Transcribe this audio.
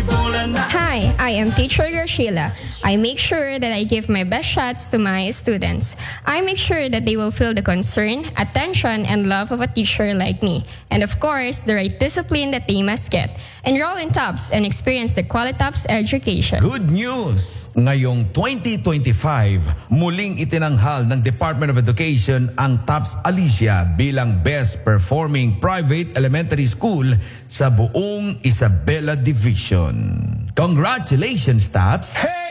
Hi, I am teacher Gershila. I make sure that I give my best shots to my students. I make sure that they will feel the concern, attention, and love of a teacher like me. And of course, the right discipline that they must get. Enroll in TOPS and experience the Qualitops education. Good news! Ngayong 2025, muling itinanghal ng Department of Education ang TOPS Alicia bilang Best Performing Private Elementary School sa buong Isabela Division. Congratulations, TOPS!